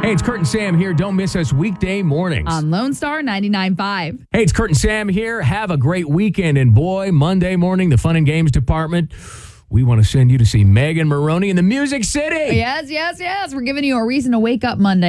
Hey, it's Kurt and Sam here. Don't miss us weekday mornings. On Lone Star 99.5. Hey, it's Kurt and Sam here. Have a great weekend. And boy, Monday morning, the Fun and Games Department, we want to send you to see Megan Maroney in the Music City. Yes. We're giving you a reason to wake up Monday.